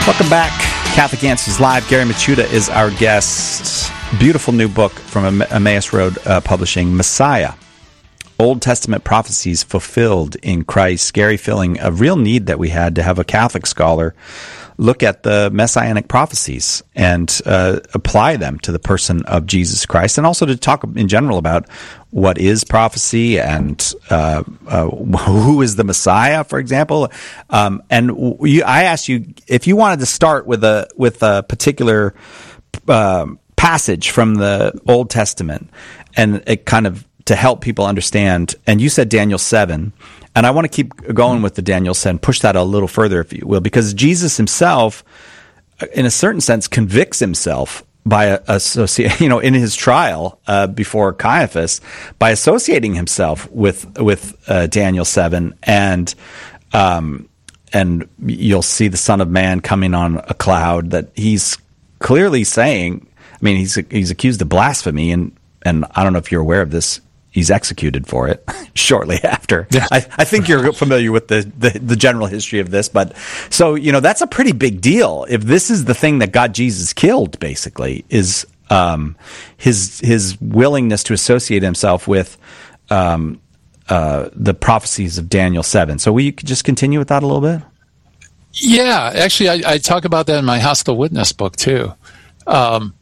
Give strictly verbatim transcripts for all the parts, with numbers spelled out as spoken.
Welcome back. Catholic Answers Live. Gary Michuta is our guest. Beautiful new book from Emmaus Road uh, Publishing, Messiah, Old Testament Prophecies Fulfilled in Christ. Gary filling a real need that we had to have a Catholic scholar look at the messianic prophecies and uh, apply them to the person of Jesus Christ, and also to talk in general about what is prophecy and uh, uh, who is the Messiah, for example. Um, and you, I asked you if you wanted to start with a with a particular uh, passage from the Old Testament, and it kind of to help people understand. And you said Daniel seven. And I want to keep going with the Daniel seven, push that a little further, if you will, because Jesus himself, in a certain sense, convicts himself by associate, you know, in his trial uh, before Caiaphas, by associating himself with with uh, Daniel seven, and um, and you'll see the Son of Man coming on a cloud. That he's clearly saying, I mean, he's he's accused of blasphemy, and and I don't know if you're aware of this. He's executed for it shortly after. Yeah. I, I think you're familiar with the, the, the general history of this. But so, you know, that's a pretty big deal. If this is the thing that got Jesus killed, basically, is um, his his willingness to associate himself with um, uh, the prophecies of Daniel seven. So will you just continue with that a little bit? Yeah. Actually, I, I talk about that in my Hostile Witness book, too. Um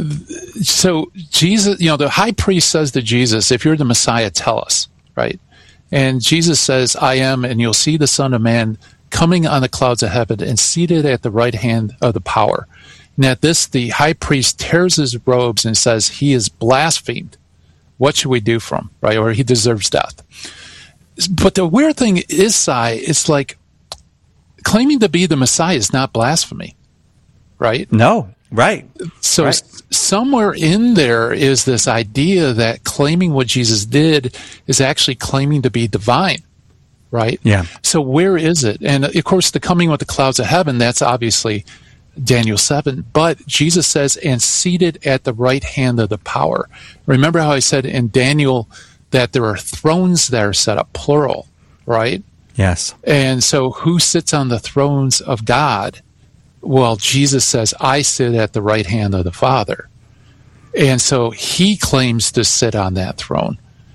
So Jesus, you know, the high priest says to Jesus, if you're the Messiah, tell us, right? And Jesus says, I am, and you'll see the Son of Man coming on the clouds of heaven and seated at the right hand of the power. And at this, the high priest tears his robes and says, he is blasphemed. What should we do for him, right? Or he deserves death. But the weird thing is, Si, it's like claiming to be the Messiah is not blasphemy, right? No. Right. So right. s- somewhere in there is this idea that claiming what Jesus did is actually claiming to be divine, right? Yeah. So where is it? And of course, the coming with the clouds of heaven, that's obviously Daniel seven. But Jesus says, and seated at the right hand of the power. Remember how I said in Daniel that there are thrones that are set up, plural, right? Yes. And so who sits on the thrones of God? Well, Jesus says, I sit at the right hand of the Father. And so he claims to sit on that throne.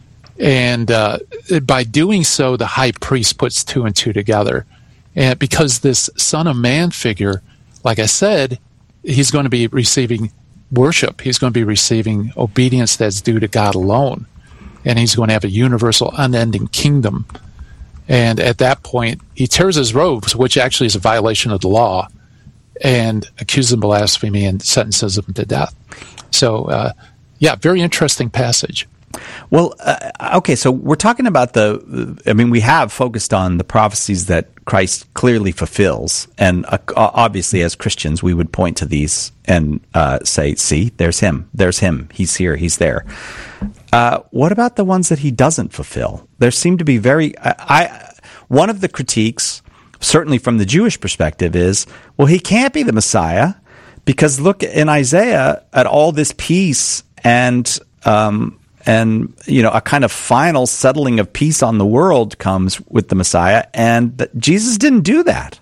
And uh, by doing so, the high priest puts two and two together. And because this Son of Man figure, like I said, he's going to be receiving worship. He's going to be receiving obedience that's due to God alone. And he's going to have a universal, unending kingdom. And at that point, he tears his robes, which actually is a violation of the law, and accuses him of blasphemy and sentences him to death. So, uh, yeah, very interesting passage. Well, uh, okay, so we're talking about the, I mean, we have focused on the prophecies that Christ clearly fulfills. And uh, obviously, as Christians, we would point to these and uh, say, see, there's him, there's him, he's here, he's there. Uh, what about the ones that he doesn't fulfill? There seem to be very, I, I one of the critiques, certainly from the Jewish perspective, is, well, he can't be the Messiah because look in Isaiah at all this peace and um, and you know a kind of final settling of peace on the world comes with the Messiah, and that Jesus didn't do that.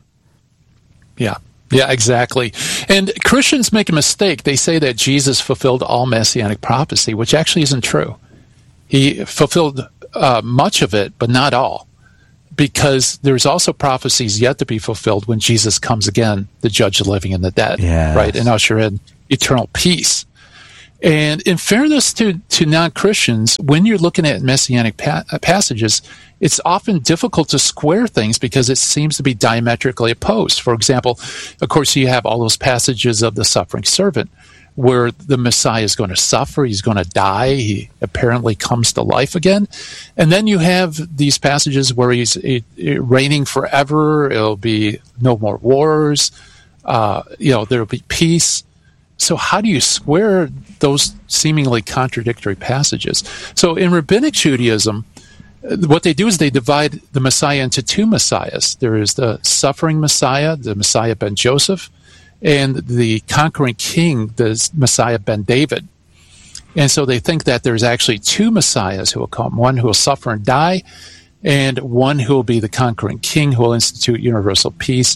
Yeah, yeah, exactly. And Christians make a mistake. They say that Jesus fulfilled all messianic prophecy, which actually isn't true. He fulfilled uh, much of it, but not all. Because there's also prophecies yet to be fulfilled when Jesus comes again to judge the living and the dead, yes. right, and usher in eternal peace. And in fairness to, to non-Christians, when you're looking at messianic pa- passages, it's often difficult to square things because it seems to be diametrically opposed. For example, of course, you have all those passages of the suffering servant where the Messiah is going to suffer, he's going to die, he apparently comes to life again. And then you have these passages where he's he, he, reigning forever, it'll be no more wars, uh, you know, there'll be peace. So how do you square those seemingly contradictory passages? So in Rabbinic Judaism, what they do is they divide the Messiah into two Messiahs. There is the suffering Messiah, the Messiah ben Joseph, and the conquering king, the Messiah ben David. And so they think that there's actually two Messiahs who will come, one who will suffer and die, and one who will be the conquering king who will institute universal peace.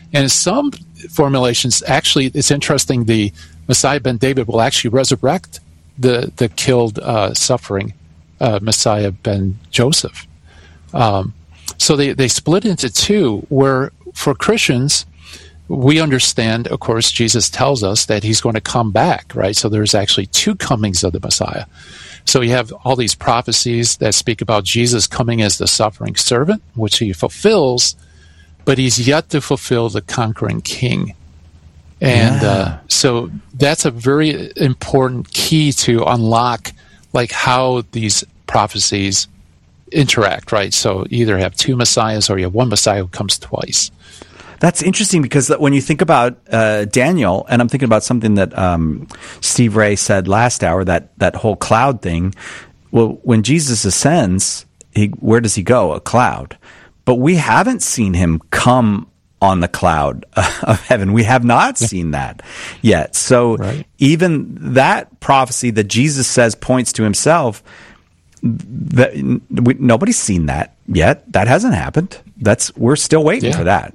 And in some formulations, actually, it's interesting, the Messiah ben David will actually resurrect the, the killed, uh, suffering uh, Messiah ben Joseph. Um, so they, they split into two, where for Christians, we understand, of course, Jesus tells us that he's going to come back, right? So there's actually two comings of the Messiah. So you have all these prophecies that speak about Jesus coming as the suffering servant, which he fulfills, but he's yet to fulfill the conquering king. And yeah. uh, so that's a very important key to unlock, like, how these prophecies interact, right? So you either have two messiahs or you have one messiah who comes twice. That's interesting, because when you think about uh, Daniel, and I'm thinking about something that um, Steve Ray said last hour, that, that whole cloud thing. Well, when Jesus ascends, he, where does he go? A cloud. But we haven't seen him come on the cloud of heaven. We have not seen that yet. So right. even that prophecy that Jesus says points to himself, that we, nobody's seen that yet. That hasn't happened. That's we're still waiting yeah. for that.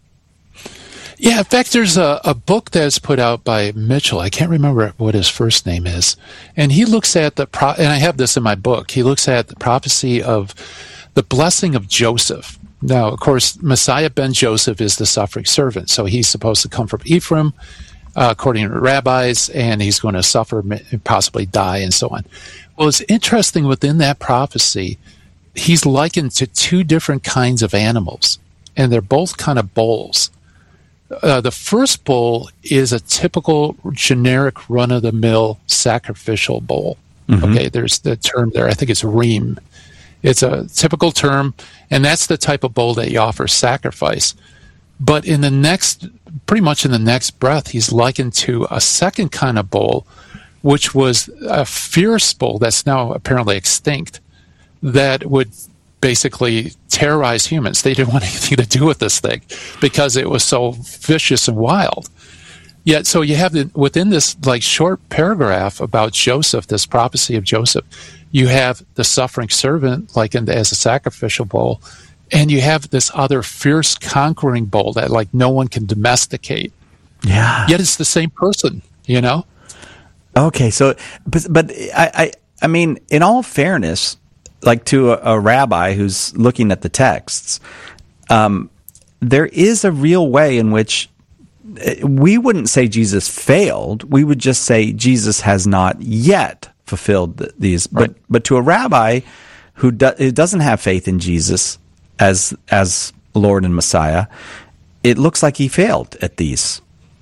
Yeah, in fact, there's a, a book that's put out by Mitchell. I can't remember what his first name is. And he looks at the, pro- and I have this in my book, he looks at the prophecy of the blessing of Joseph. Now, of course, Messiah ben Joseph is the suffering servant. So he's supposed to come from Ephraim, uh, according to rabbis, and he's going to suffer and possibly die and so on. Well, it's interesting within that prophecy, he's likened to two different kinds of animals, and they're both kind of bulls. Uh, the first bull is a typical generic run-of-the-mill sacrificial bull. Mm-hmm. Okay, there's the term there. I think it's reem. It's a typical term, and that's the type of bull that you offer sacrifice. But in the next, pretty much in the next breath, he's likened to a second kind of bull, which was a fierce bull that's now apparently extinct, that would basically terrorize humans. They didn't want anything to do with this thing because it was so vicious and wild. Yet, so you have the, within this like short paragraph about Joseph, this prophecy of Joseph, you have the suffering servant likened as a sacrificial bull, and you have this other fierce conquering bull that like no one can domesticate. Yeah. Yet it's the same person, you know? Okay, so but but I I, I mean, in all fairness, like to a, a rabbi who's looking at the texts, um, there is a real way in which we wouldn't say Jesus failed. We would just say Jesus has not yet fulfilled these. Right. But but to a rabbi who, do, who doesn't have faith in Jesus as as Lord and Messiah, it looks like he failed at these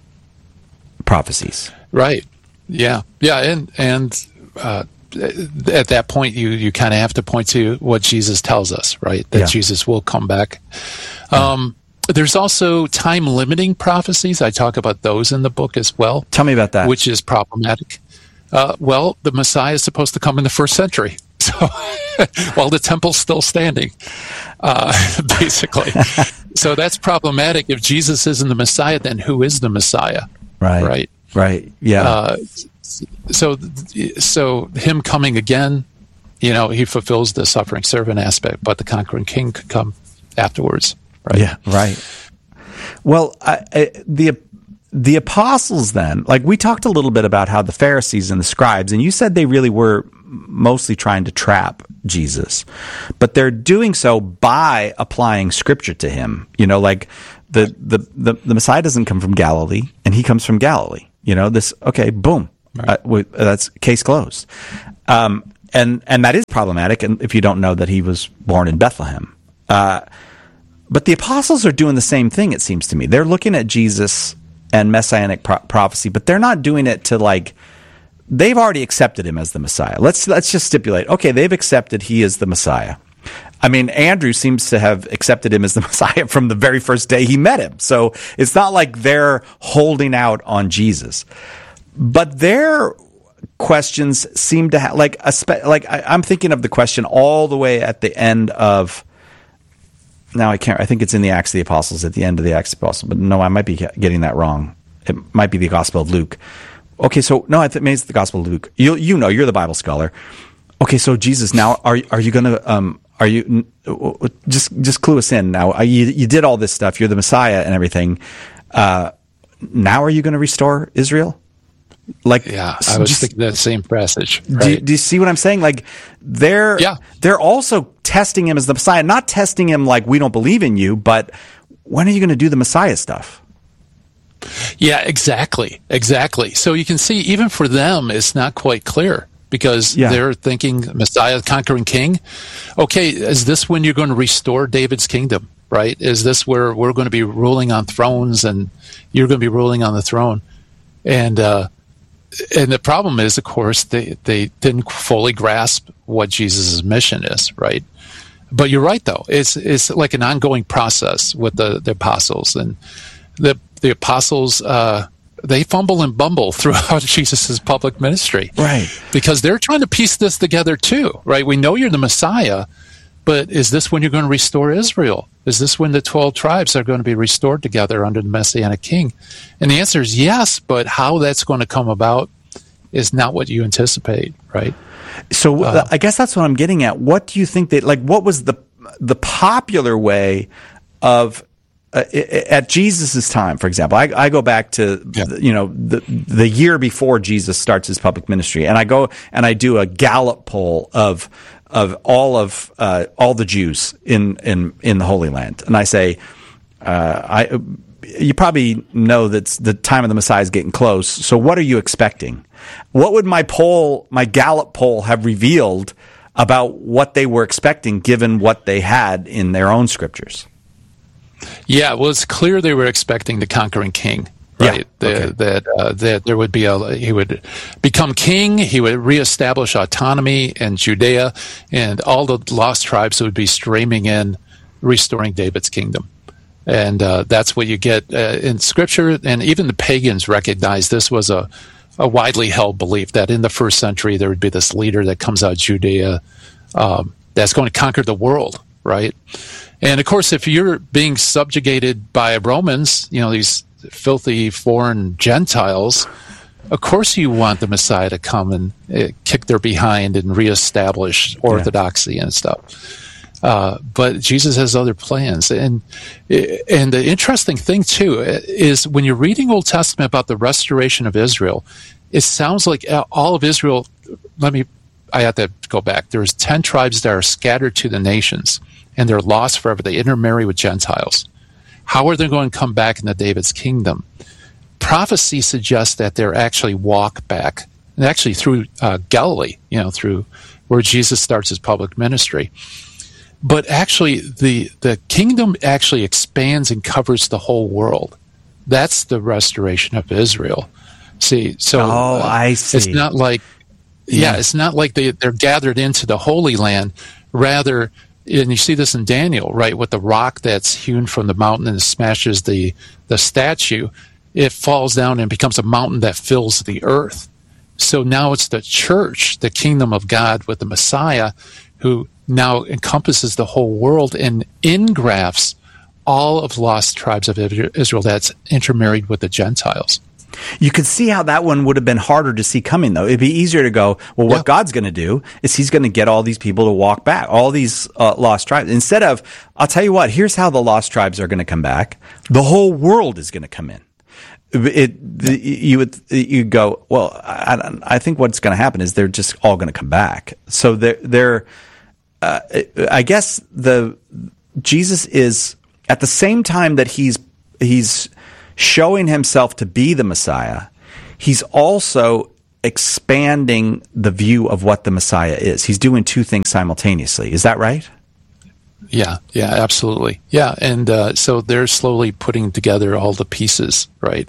prophecies. Right. Yeah. Yeah. And and. Uh, at that point, you, you kind of have to point to what Jesus tells us, right? That yeah. Jesus will come back. Um, there's also time-limiting prophecies. I talk about those in the book as well. Tell me about that. Which is problematic. Uh, well, the Messiah is supposed to come in the first century, so while the temple's still standing, uh, basically. So that's problematic. If Jesus isn't the Messiah, then who is the Messiah? Right. Right. Right. Yeah. Uh, So, so him coming again, you know, he fulfills the suffering servant aspect, but the conquering king could come afterwards, right? Yeah, right. Well, I, I, the the apostles then, like we talked a little bit about how the Pharisees and the scribes, and you said they really were mostly trying to trap Jesus, but they're doing so by applying scripture to him. You know, like the the the, the Messiah doesn't come from Galilee, and he comes from Galilee. You know, this okay, boom. Right. Uh, we, that's case closed, um, and and that is problematic. And if you don't know that he was born in Bethlehem, uh, but the apostles are doing the same thing. It seems to me they're looking at Jesus and messianic pro- prophecy, but they're not doing it to like. They've already accepted him as the Messiah. Let's let's just stipulate. Okay, they've accepted he is the Messiah. I mean, Andrew seems to have accepted him as the Messiah from the very first day he met him. So it's not like they're holding out on Jesus. But their questions seem to have, like, a spe- like I, I'm thinking of the question all the way at the end of, now I can't, I think it's in the Acts of the Apostles, at the end of the Acts of the Apostles, but no, I might be getting that wrong. It might be the Gospel of Luke. Okay, so, no, I think it's the Gospel of Luke. You you know, you're the Bible scholar. Okay, so Jesus, now, are, are you going to, um, are you just just clue us in now? You you did all this stuff. You're the Messiah and everything. Uh, now, are you going to restore Israel? Like, yeah, I was just, thinking that same passage. Right? Do, do you see what I'm saying? Like, they're yeah. they're also testing him as the Messiah, not testing him like we don't believe in you, but when are you going to do the Messiah stuff? Yeah, exactly, exactly. So you can see, even for them, it's not quite clear because yeah. they're thinking Messiah, conquering king. Okay, is this when you're going to restore David's kingdom? Right? Is this where we're going to be ruling on thrones and you're going to be ruling on the throne? And uh, and the problem is, of course, they, they didn't fully grasp what Jesus' mission is, right? But you're right, though. It's it's like an ongoing process with the, the apostles. And the the apostles, uh, they fumble and bumble throughout Jesus' public ministry. Right. Because they're trying to piece this together, too, right? We know you're the Messiah, but is this when you're going to restore Israel? Is this when the twelve tribes are going to be restored together under the Messianic king? And the answer is yes, but how that's going to come about is not what you anticipate, right? So uh, I guess that's what I'm getting at. What do you think that, like, what was the the popular way of, uh, at Jesus' time, for example? I, I go back to, yeah. you know, the the year before Jesus starts his public ministry, and I go and I do a Gallup poll of of all of uh, all the Jews in, in, in the Holy Land, and I say, uh, I you probably know that the time of the Messiah is getting close. So what are you expecting? What would my poll, my Gallup poll, have revealed about what they were expecting, given what they had in their own scriptures? Yeah, well, it's clear they were expecting the conquering king. Right, yeah, okay. the, that uh, that there would be a he would become king. He would reestablish autonomy in Judea, and all the lost tribes would be streaming in, restoring David's kingdom. And uh, that's what you get uh, in Scripture. And even the pagans recognized this was a, a widely held belief that in the first century there would be this leader that comes out of Judea um, that's going to conquer the world. Right, and of course, if you're being subjugated by Romans, you know these filthy foreign Gentiles, of course you want the Messiah to come and uh, kick their behind and reestablish orthodoxy yeah. and stuff. Uh, but Jesus has other plans. And and the interesting thing, too, is when you're reading Old Testament about the restoration of Israel, it sounds like all of Israel, let me, I have to go back. There's ten tribes that are scattered to the nations, and they're lost forever. They intermarry with Gentiles. How are they going to come back into David's kingdom? Prophecy suggests that they're actually walk back, and actually through uh, Galilee, you know, through where Jesus starts his public ministry. But actually, the the kingdom actually expands and covers the whole world. That's the restoration of Israel. See, so oh, uh, I see. It's not like, yeah, yeah it's not like they they're gathered into the Holy Land. Rather, and you see this in Daniel, right, with the rock that's hewn from the mountain and smashes the, the statue, it falls down and becomes a mountain that fills the earth. So now it's the church, the kingdom of God with the Messiah, who now encompasses the whole world and ingrafts all of lost tribes of Israel that's intermarried with the Gentiles. You could see how that one would have been harder to see coming, though. It'd be easier to go, well, what yeah. God's going to do is he's going to get all these people to walk back, all these uh, lost tribes. Instead of, I'll tell you what, here's how the lost tribes are going to come back. The whole world is going to come in. It, the, you would you go, well, I, I think what's going to happen is they're just all going to come back. So they're, they're uh, I guess the Jesus is, at the same time that he's he's showing himself to be the Messiah, he's also expanding the view of what the Messiah is. He's doing two things simultaneously. Is that right? Yeah, yeah, absolutely. Yeah, and uh, so they're slowly putting together all the pieces, right?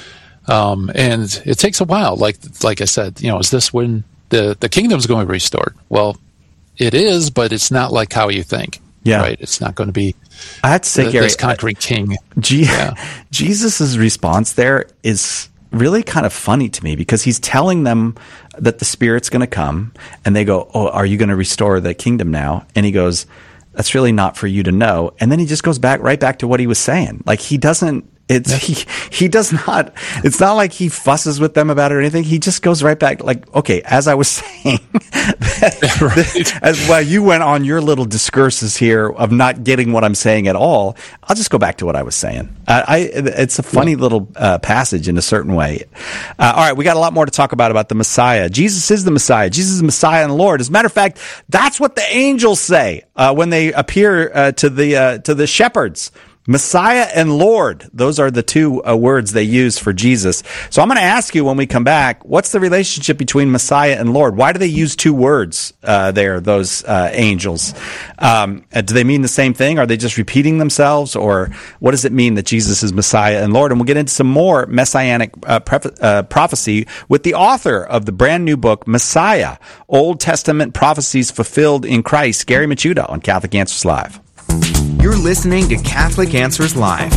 Um, and it takes a while. Like like I said, you know, is this when the, the kingdom's going to be restored? Well, it is, but it's not like how you think. Yeah. Right? It's not going to be I have to say, the, Gary, this conquering king. G- yeah. Jesus' response there is really kind of funny to me because he's telling them that the Spirit's going to come, and they go, oh, are you going to restore the kingdom now? And he goes, that's really not for you to know. And then he just goes back right back to what he was saying. Like he doesn't It's he, he does not, it's not like he fusses with them about it or anything. He just goes right back like, okay, as I was saying, right. as while you went on your little discourses here of not getting what I'm saying at all, I'll just go back to what I was saying. Uh, I, it's a funny little uh, passage in a certain way. Uh, all right, we got a lot more to talk about, about the Messiah. Jesus is the Messiah. Jesus is the Messiah and Lord. As a matter of fact, that's what the angels say uh, when they appear uh, to the uh, to the shepherds. Messiah and Lord. Those are the two uh, words they use for Jesus. So I'm going to ask you when we come back, what's the relationship between Messiah and Lord? Why do they use two words uh, there, those uh, angels? Um, do they mean the same thing? Are they just repeating themselves? Or what does it mean that Jesus is Messiah and Lord? And we'll get into some more messianic uh, pref- uh, prophecy with the author of the brand new book, Messiah, Old Testament Prophecies Fulfilled in Christ, Gary Michuta on Catholic Answers Live. You're listening to Catholic Answers Live.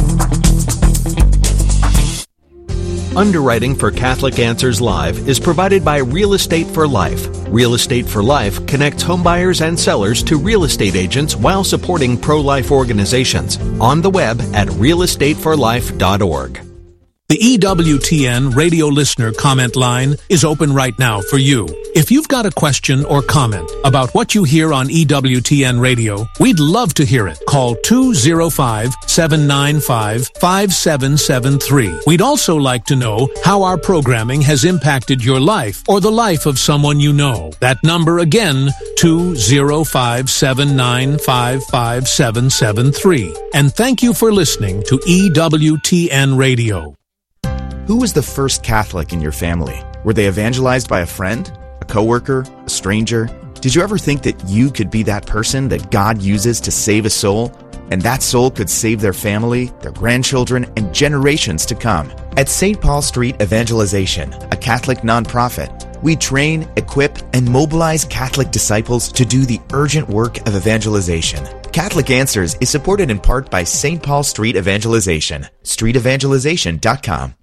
Underwriting for Catholic Answers Live is provided by Real Estate for Life. Real Estate for Life connects homebuyers and sellers to real estate agents while supporting pro-life organizations. On the web at real estate for life dot org. The E W T N radio listener comment line is open right now for you. If you've got a question or comment about what you hear on E W T N radio, we'd love to hear it. Call two oh five, seven nine five, five seven seven three. We'd also like to know how our programming has impacted your life or the life of someone you know. That number again, two oh five, seven nine five, five seven seven three. And thank you for listening to E W T N Radio. Who was the first Catholic in your family? Were they evangelized by a friend, a coworker, a stranger? Did you ever think that you could be that person that God uses to save a soul? And that soul could save their family, their grandchildren, and generations to come. At Saint Paul Street Evangelization, a Catholic nonprofit, we train, equip, and mobilize Catholic disciples to do the urgent work of evangelization. Catholic Answers is supported in part by Saint Paul Street Evangelization, street evangelization dot com.